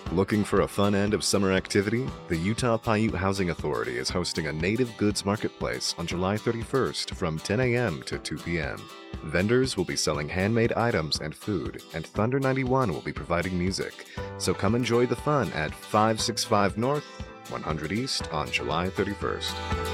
Looking for a fun end of summer activity? The Utah Paiute Housing Authority is hosting a native goods marketplace on July 31st from 10 a.m. to 2 p.m. Vendors will be selling handmade items and food, and Thunder 91 will be providing music. So come enjoy the fun at 565 North, 100 East on July 31st.